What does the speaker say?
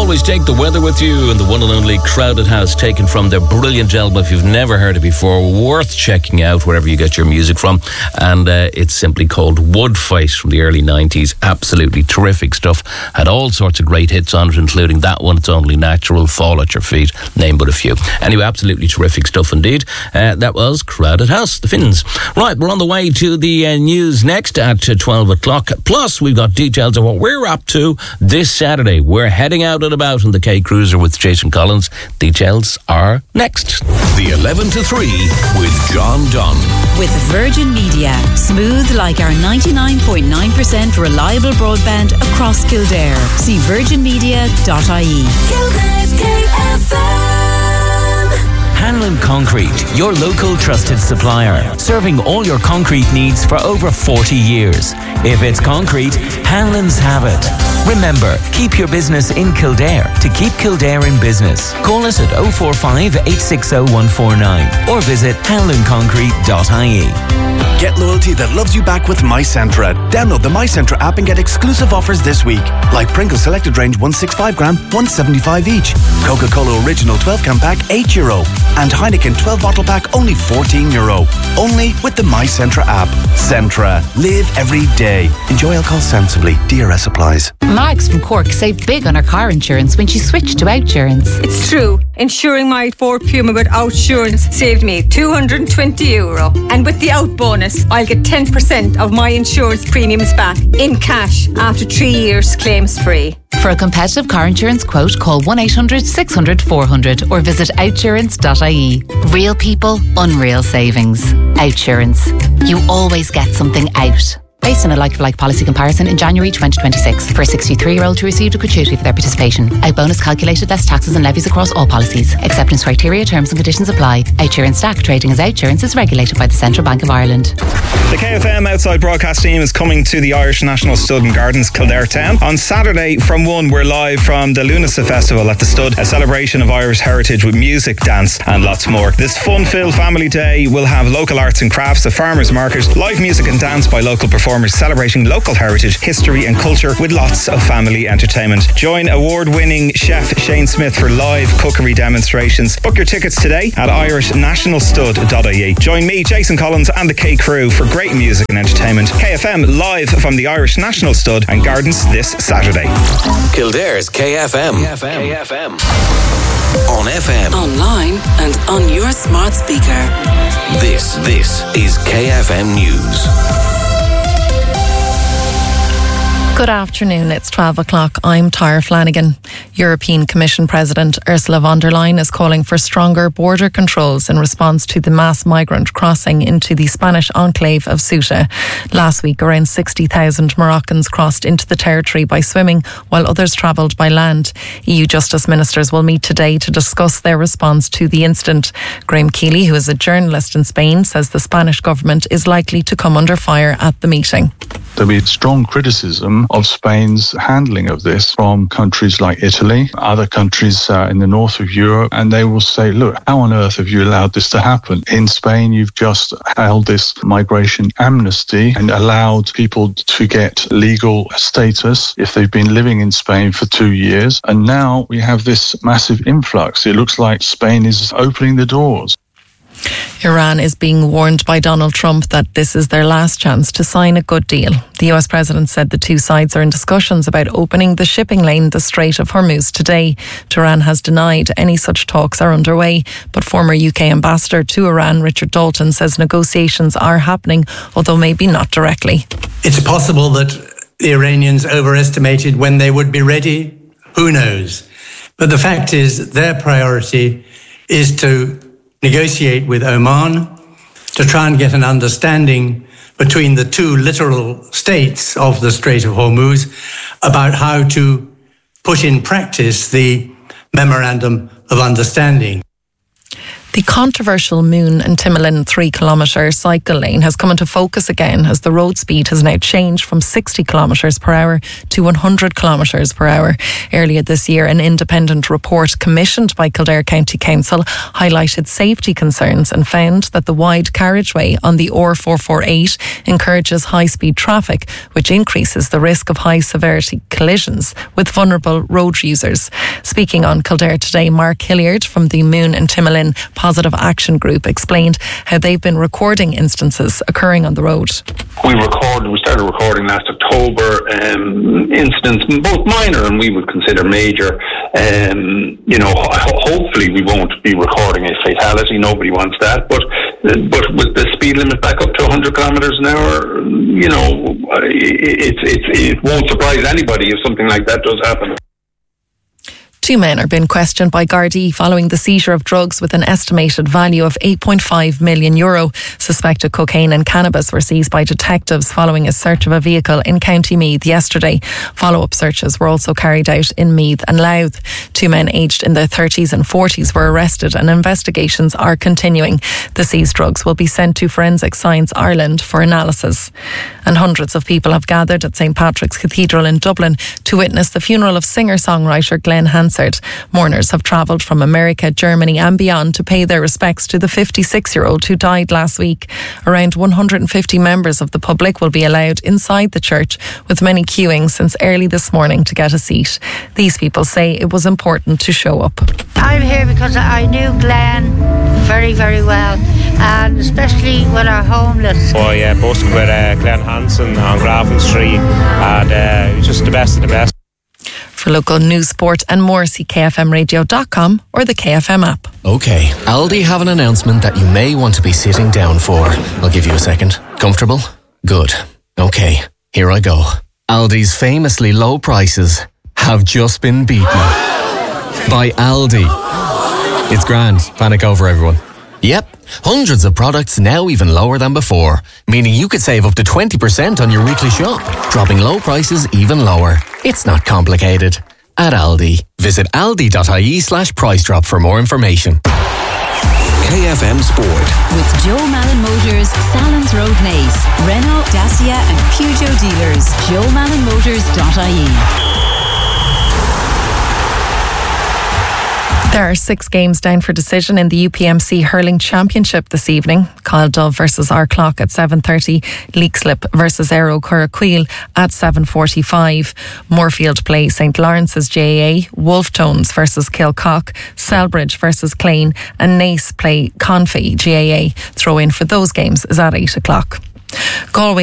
always take the weather with you, and the one and only Crowded House, taken from their brilliant album. If you've never heard it before, worth checking out wherever you get your music from. And it's simply called Wood Fight, from the early 90s. Absolutely terrific stuff. Had all sorts of great hits on it, including that one, It's Only Natural, Fall at Your Feet, name but a few. Anyway, absolutely terrific stuff indeed. That was Crowded House, the Finns. Right, we're on the way to the news next at 12 o'clock. Plus, we've got details of what we're up to this Saturday. We're heading out and about in the K Cruiser with Jason Collins. Details are next. The 11 to 3 with John Dunn. With Virgin Media. Smooth like our 99.9% reliable broadband across Kildare. See virginmedia.ie. Kildare's KFM. Hanlon Concrete, your local trusted supplier, serving all your concrete needs for over 40 years. If it's concrete, Hanlon's have it. Remember, keep your business in Kildare to keep Kildare in business. Call us at 045 860 149 or visit hanlonconcrete.ie. Get loyalty that loves you back with MyCentra. Download the MyCentra app and get exclusive offers this week. Like Pringles Selected Range 165 gram, 175 each. Coca-Cola Original 12 can pack, €8. And Heineken 12 bottle pack, only €14. Only with the MyCentra app. Centra. Live every day. Enjoy alcohol sensibly. DRS applies. Mags from Cork saved big on her car insurance when she switched to Outsurance. It's true. Insuring my Ford Puma with Outsurance saved me €220. And with the Out bonus, I'll get 10% of my insurance premiums back in cash after 3 years claims free. For a competitive car insurance quote, call 1-800-600-400 or visit outsurance.ie. Real people, unreal savings. Outsurance. You always get something out. Based on a like-for-like policy comparison in January 2026. For a 63-year-old who received a gratuity for their participation. Out bonus calculated less taxes and levies across all policies. Acceptance criteria, terms and conditions apply. Outsurance DAC trading as Outsurance is regulated by the Central Bank of Ireland. The KFM Outside Broadcast team is coming to the Irish National Stud and Gardens, Kildare Town. On Saturday from 1, we're live from the Lunasa Festival at the Stud, a celebration of Irish heritage with music, dance and lots more. This fun-filled family day will have local arts and crafts, a farmers market, live music and dance by local performers celebrating local heritage, history and culture with lots of family entertainment. Join award-winning chef Shane Smith for live cookery demonstrations. Book your tickets today at irishnationalstud.ie. Join me, Jason Collins and the K Crew for great music and entertainment. KFM live from the Irish National Stud and Gardens this Saturday. Kildare's KFM. KFM. On FM. Online and on your smart speaker. This is KFM News. Good afternoon, it's 12 o'clock. I'm Tara Flanagan. European Commission President Ursula von der Leyen is calling for stronger border controls in response to the mass migrant crossing into the Spanish enclave of Ceuta. Last week, around 60,000 Moroccans crossed into the territory by swimming, while others travelled by land. EU Justice Ministers will meet today to discuss their response to the incident. Graham Keeley, who is a journalist in Spain, says the Spanish government is likely to come under fire at the meeting. There'll be strong criticism of Spain's handling of this from countries like Italy, other countries in the north of Europe, and they will say, look, how on earth have you allowed this to happen? In Spain, you've just held this migration amnesty and allowed people to get legal status if they've been living in Spain for 2 years, and now we have this massive influx. It looks like Spain is opening the doors. Iran is being warned by Donald Trump that this is their last chance to sign a good deal. The US president said the two sides are in discussions about opening the shipping lane, the Strait of Hormuz, today. Tehran has denied any such talks are underway, but former UK ambassador to Iran, Richard Dalton, says negotiations are happening, although maybe not directly. It's possible that the Iranians overestimated when they would be ready. Who knows? But the fact is their priority is to negotiate with Oman to try and get an understanding between the two littoral states of the Strait of Hormuz about how to put in practice the Memorandum of Understanding. The controversial Moon and Timolin 3-kilometre cycle lane has come into focus again as the road speed has now changed from 60 kilometres per hour to 100 kilometres per hour. Earlier this year, an independent report commissioned by Kildare County Council highlighted safety concerns and found that the wide carriageway on the R448 encourages high-speed traffic, which increases the risk of high-severity collisions with vulnerable road users. Speaking on Kildare Today, Mark Hilliard from the Moon and Timolin Positive Action Group explained how they've been recording instances occurring on the road. We started recording last October incidents, both minor and we would consider major. Hopefully we won't be recording a fatality. Nobody wants that. But with the speed limit back up to 100 kilometres an hour, it won't surprise anybody if something like that does happen. 2 men are being questioned by Gardaí following the seizure of drugs with an estimated value of €8.5 million. Suspected cocaine and cannabis were seized by detectives following a search of a vehicle in County Meath yesterday. Follow-up searches were also carried out in Meath and Louth. 2 men aged in their 30s and 40s were arrested and investigations are continuing. The seized drugs will be sent to Forensic Science Ireland for analysis. And hundreds of people have gathered at St Patrick's Cathedral in Dublin to witness the funeral of singer-songwriter Glenn Hansard. Mourners have travelled from America, Germany and beyond to pay their respects to the 56-year-old who died last week. Around 150 members of the public will be allowed inside the church, with many queuing since early this morning to get a seat. These people say it was important to show up. I'm here because I knew Glenn very, very well, and especially when our homeless. Busking with Glenn Hansen on Grafton Street, and he was just the best of the best. For local news, sport and more, see kfmradio.com or the KFM app. Okay, Aldi have an announcement that you may want to be sitting down for. I'll give you a second. Comfortable? Good. Okay, here I go. Aldi's famously low prices have just been beaten by Aldi. It's grand. Panic over, everyone. Yep, hundreds of products now even lower than before, meaning you could save up to 20% on your weekly shop, dropping low prices even lower. It's not complicated. At Aldi, visit aldi.ie/price drop for more information. KFM Sport. With Joe Malin Motors, Salons Road Naas, Renault, Dacia and Peugeot dealers. JoeMalinMotors.ie. There are 6 games down for decision in the UPMC Hurling Championship this evening. Kyle Dove versus Arklock at 7:30. Leixlip versus Aero Curraquil at 7:45. Moorfield play St Lawrence's GAA. Wolftones versus Kilcock. Selbridge versus Clane. And Naas play Confey GAA. Throw in for those games is at 8 o'clock. Galway